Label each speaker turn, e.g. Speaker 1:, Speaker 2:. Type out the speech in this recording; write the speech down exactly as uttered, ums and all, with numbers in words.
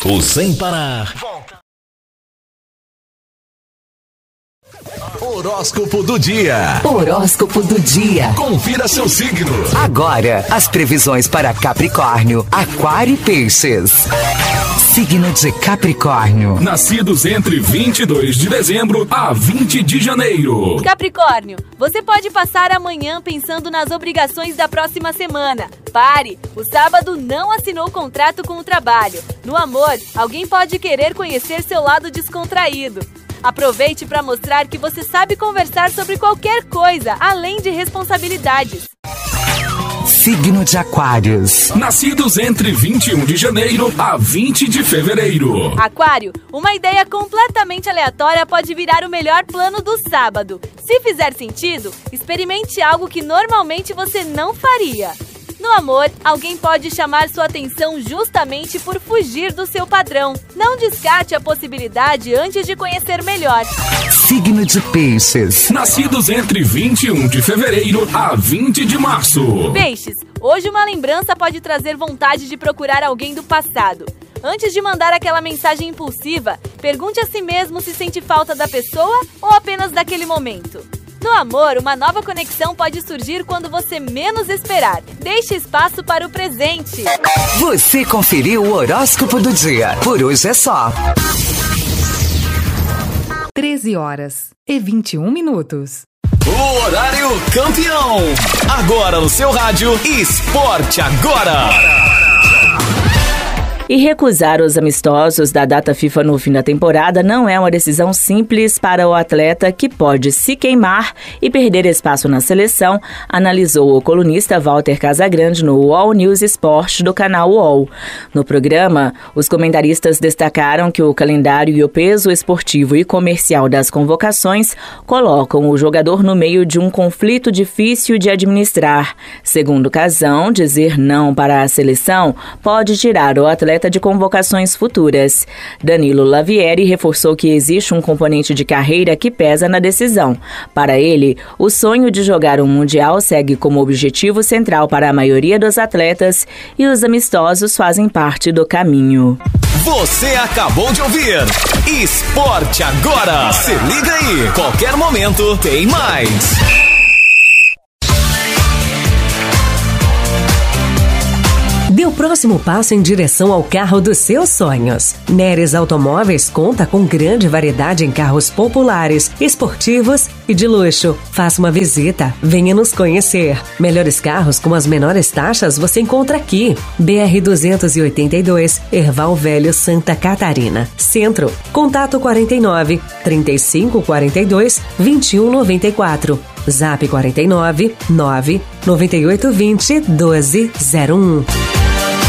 Speaker 1: O Sem Parar. Horóscopo do dia.
Speaker 2: Horóscopo do dia.
Speaker 1: Confira seu signo.
Speaker 2: Agora, as previsões para Capricórnio, Aquário e Peixes. Signo de Capricórnio.
Speaker 3: Nascidos entre vinte e dois de dezembro a vinte de janeiro.
Speaker 4: Capricórnio, você pode passar amanhã pensando nas obrigações da próxima semana. Pare! O sábado não assinou contrato com o trabalho. No amor, alguém pode querer conhecer seu lado descontraído. Aproveite para mostrar que você sabe conversar sobre qualquer coisa, além de responsabilidades.
Speaker 2: Signo de Aquários.
Speaker 3: Nascidos entre vinte e um de janeiro a vinte de fevereiro.
Speaker 4: Aquário, uma ideia completamente aleatória pode virar o melhor plano do sábado. Se fizer sentido, experimente algo que normalmente você não faria. No amor, alguém pode chamar sua atenção justamente por fugir do seu padrão. Não descarte a possibilidade antes de conhecer melhor.
Speaker 2: Signo de Peixes.
Speaker 3: Nascidos entre vinte e um de fevereiro a vinte de março.
Speaker 4: Peixes, hoje uma lembrança pode trazer vontade de procurar alguém do passado. Antes de mandar aquela mensagem impulsiva, pergunte a si mesmo se sente falta da pessoa ou apenas daquele momento. No amor, uma nova conexão pode surgir quando você menos esperar. Deixe espaço para o presente.
Speaker 2: Você conferiu o horóscopo do dia. Por hoje é só.
Speaker 5: treze horas e vinte e um minutos.
Speaker 1: O horário campeão. Agora no seu rádio, Esporte Agora.
Speaker 6: E recusar os amistosos da data FIFA no fim da temporada não é uma decisão simples para o atleta que pode se queimar e perder espaço na seleção, analisou o colunista Walter Casagrande no U O L News Esporte do canal U O L. No programa, os comentaristas destacaram que o calendário e o peso esportivo e comercial das convocações colocam o jogador no meio de um conflito difícil de administrar. Segundo Casão, dizer não para a seleção pode tirar o atleta de convocações futuras. Danilo Lavieri reforçou que existe um componente de carreira que pesa na decisão. Para ele, o sonho de jogar um Mundial segue como objetivo central para a maioria dos atletas e os amistosos fazem parte do caminho.
Speaker 1: Você acabou de ouvir Esporte Agora. Se liga aí, qualquer momento tem mais.
Speaker 7: Dê o próximo passo em direção ao carro dos seus sonhos. Neres Automóveis conta com grande variedade em carros populares, esportivos e de luxo. Faça uma visita, venha nos conhecer. Melhores carros com as menores taxas você encontra aqui. B R duzentos e oitenta e dois, Erval Velho, Santa Catarina. Centro, contato quarenta e nove, trinta e cinco quarenta e dois, vinte e um noventa e quatro. Zap quarenta e nove, nove, noventa e oito vinte, doze zero um.